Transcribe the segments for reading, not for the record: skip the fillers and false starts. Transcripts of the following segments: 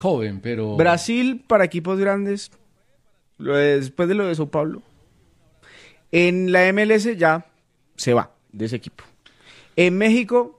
joven, pero... Brasil para equipos grandes, después de lo de Sao Paulo. En la MLS ya se va de ese equipo. En México,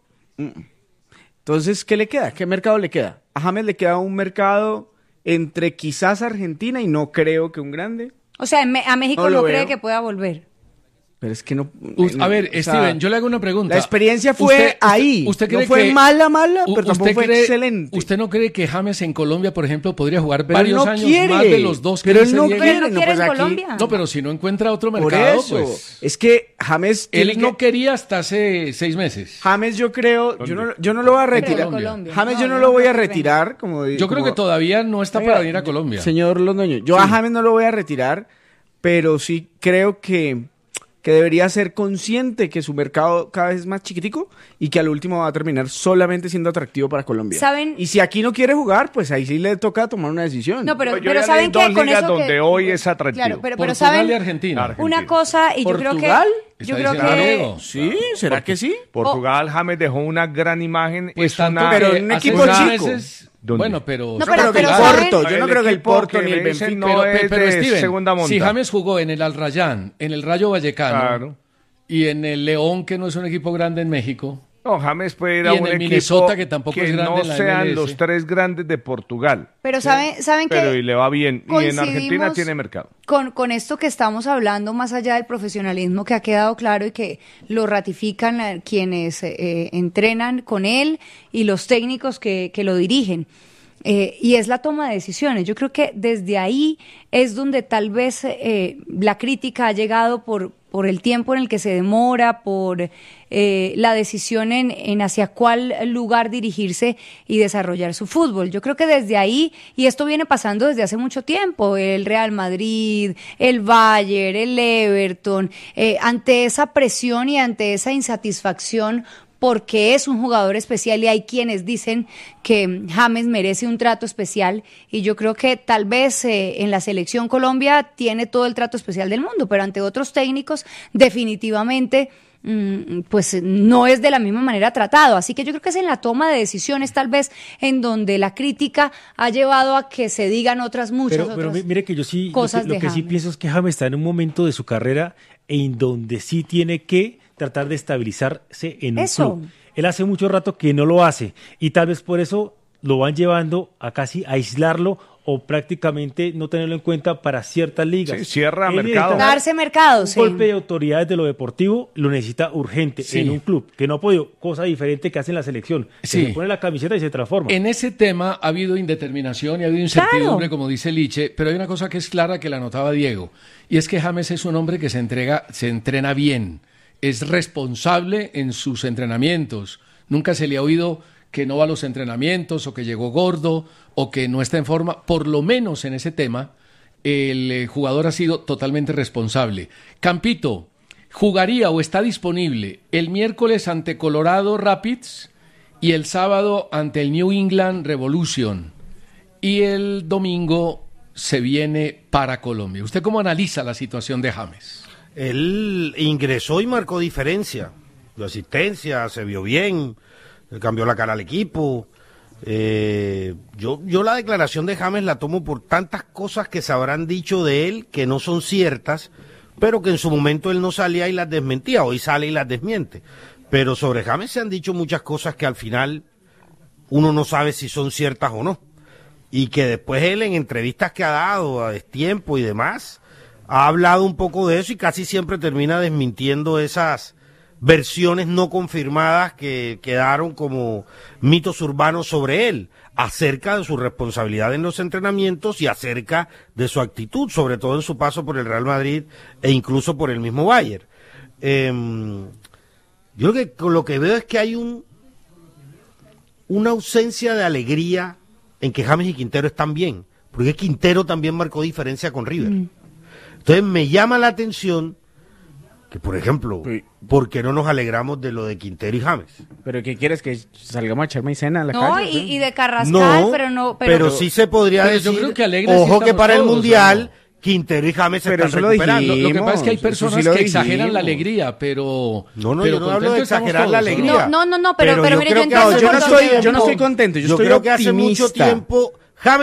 entonces, ¿qué le queda? ¿Qué mercado le queda? A James le queda un mercado entre quizás Argentina y no creo que un grande. O sea, a México no cree que pueda volver. Pero es que no... A ver, Steven, yo le hago una pregunta. La experiencia fue ahí. ¿Usted cree no fue que, mala, pero tampoco fue excelente. ¿Usted no cree que James en Colombia, por ejemplo, podría jugar varios años quiere, más de los dos que pero él no llega? quiere, Pero no quiere pues en aquí, Colombia. No, pero si no encuentra otro por mercado, eso. pues... Es que James... Él no quería hasta hace 6 meses. James, yo creo... Yo no lo voy a retirar. James, yo no lo voy a retirar. Yo creo que todavía no está para venir a Colombia. Señor Londoño, yo a James no lo voy a retirar, pero sí creo que debería ser consciente que su mercado cada vez es más chiquitico y que al último va a terminar solamente siendo atractivo para Colombia. ¿Saben? Y si aquí no quiere jugar, pues ahí sí le toca tomar una decisión. No, pero ya saben leí que con eso donde hoy es atractivo. Claro, pero Portugal saben y Argentina. una cosa, y yo creo que... Está diciendo Diego. ¿Sí? ¿Será que sí? Portugal, James dejó una gran imagen. Pues es tanto una... pero que en un hace equipo unos chico. meses- ¿Dónde? Bueno, pero... No, Yo no creo que el ¿saben? Porto, yo no creo que el equipo Porto que ni el le dicen Benfica. no es de Steven, segunda monta. si James jugó en el Al Rayyan, en el Rayo Vallecano, Claro. y en el León, que no es un equipo grande en México, No, James puede ir Y a en un el equipo Minnesota, que tampoco que es grande no en la sean MLS. los 3 grandes de Portugal. Pero saben que... Pero y le va bien. Y en Argentina coincidimos tiene mercado. Con esto que estamos hablando, más allá del profesionalismo que ha quedado claro y que lo ratifican quienes entrenan con él y los técnicos que lo dirigen. Y es la toma de decisiones. Yo creo que desde ahí es donde tal vez la crítica ha llegado por el tiempo en el que se demora, por la decisión en hacia cuál lugar dirigirse y desarrollar su fútbol. Yo creo que desde ahí, y esto viene pasando desde hace mucho tiempo, el Real Madrid, el Bayern, el Everton, ante esa presión y ante esa insatisfacción porque es un jugador especial y hay quienes dicen que James merece un trato especial y yo creo que tal vez en la selección Colombia tiene todo el trato especial del mundo, pero ante otros técnicos definitivamente pues no es de la misma manera tratado, así que yo creo que es en la toma de decisiones tal vez en donde la crítica ha llevado a que se digan otras muchas pero otras mire que yo sí cosas lo que sí James. pienso es que James está en un momento de su carrera en donde sí tiene que tratar de estabilizarse en un club. Él hace mucho rato que no lo hace y tal vez por eso lo van llevando a casi aislarlo o prácticamente no tenerlo en cuenta para ciertas ligas. Sí, cierra Él mercado. necesita Darse mercado, un sí. golpe de autoridad desde lo deportivo lo necesita urgente Sí. en un club que no ha podido, cosa diferente que hace en la selección. Sí. Se pone la camiseta y se transforma. En ese tema ha habido indeterminación y ha habido incertidumbre, como dice Liche, pero hay una cosa que es clara que la notaba Diego, y es que James es un hombre que se entrena bien, es responsable en sus entrenamientos. Nunca se le ha oído que no va a los entrenamientos o que llegó gordo o que no está en forma. Por lo menos en ese tema, el jugador ha sido totalmente responsable. Campito, ¿jugaría o está disponible el miércoles ante Colorado Rapids y el sábado ante el New England Revolution? Y el domingo se viene para Colombia. ¿Usted cómo analiza la situación de James? Él ingresó y marcó diferencia. Dio asistencia, se vio bien, le cambió la cara al equipo. Yo la declaración de James la tomo por tantas cosas que se habrán dicho de él que no son ciertas, pero que en su momento él no salía y las desmentía. Hoy sale y las desmiente. Pero sobre James se han dicho muchas cosas que al final uno no sabe si son ciertas o no. Y que después él en entrevistas que ha dado a destiempo y demás ha hablado un poco de eso y casi siempre termina desmintiendo esas versiones no confirmadas que quedaron como mitos urbanos sobre él, acerca de su responsabilidad en los entrenamientos y acerca de su actitud, sobre todo en su paso por el Real Madrid e incluso por el mismo Bayern. Yo lo que veo es que hay una ausencia de alegría en que James y Quintero están bien, porque Quintero también marcó diferencia con River. Entonces me llama la atención que, por ejemplo, ¿por qué no nos alegramos de lo de Quintero y James? ¿Pero qué quieres? ¿Que salgamos a echar maicena a la No, calle? y de Carrascal, No, pero pero sí se podría Pero yo decir, creo que alegres sí ojo que estamos para el todos, Mundial, ¿o no? Quintero y James se Pero están eso lo recuperando. dijimos. Lo que pasa es que hay Eso personas sí lo que exageran dijimos. la alegría, pero... No, pero yo no hablo de contentos estamos exagerar la todos, ¿o no? alegría. No, pero yo mire, creo yo que entiendo hace yo no mucho estoy- tiempo- yo no estoy contento, yo estoy creo que hace mucho optimista. tiempo